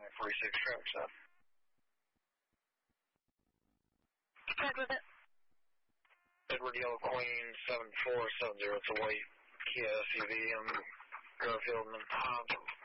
46 traffic stop. Check with it. Edward Yellow Queen 7470. It's a white Kia SUV on Garfield and Hobbs.